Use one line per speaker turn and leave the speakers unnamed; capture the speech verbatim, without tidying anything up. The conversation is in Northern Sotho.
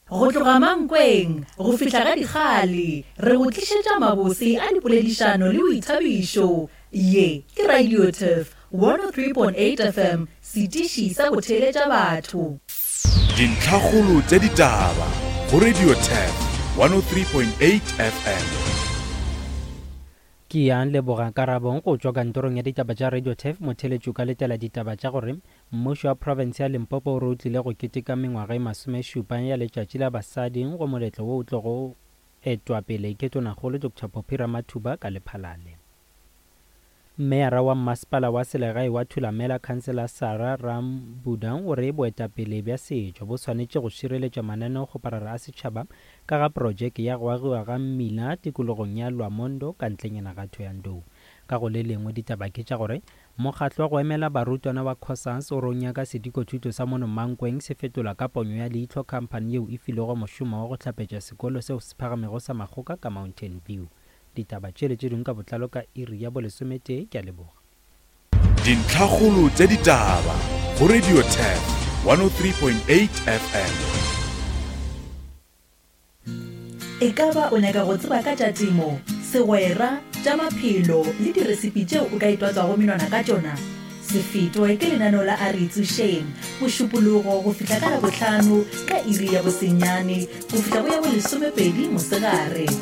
Go tloga Mankweng go fihla ka dikgale re go tlišetša mabose a dipoledišano le boithabišo. Ye ke Radio Turf one oh three point eight F M, setiši sa go theeletša batho.
Dintlhakgolo tša ditaba go Radio Turf one oh three point eight F M.
Ke yang Lebogang Karabong go tšwa kantorong ya ditaba tša Radio Turf. Motheletši ka letela ditaba tša gore mmušo wa province ya Limpopo o rutlile go keteka mengwaga e masomešupa ya letšatši la basadi go moletlo wo o tlo go etwa pele ke tonakgolo Doctor Popira Mathuba ka Lephalale. Meara wa Masepala wa Selegae wa Thulamela Councilor Sarah Rambudang o re boetapele bja setšo bo swanetše go šireletša mananeo go parara a setšhaba ka ga projeke ya go agiwa ga mmila tikologong ya Lwamondo ka ntlenyana ga Thohoyandou. Ka go le lengwe ditaba ke tša gore mokgatlo wa go emela barutwana wa Cosas o ronya ka sedikothuto sa mono Mankweng se fetola ka ponyo ya leihlo company yeo e filego mošomo wa go hlapetša sekolo seo se phagamego sa Makgoka ka Mountain View. Ditaba tšele tše dingwe ka botlalo ka iri ya bolesomete ke a leboga.
Dintlhakgolo tša ditaba go Radio Turf one oh three point eight F M.
E ka ba o nyaka go tseba ka tša temo, segwera, tša maphelo le diresipi tšeo o ka itwatsago menwana ka tšona? Se fetwe ke lenaneo la A Re Ithušeng mošupologo go fihla ka Labohlano ka iri ya bosenyane go fihla go ya bolesomepedi mosegare.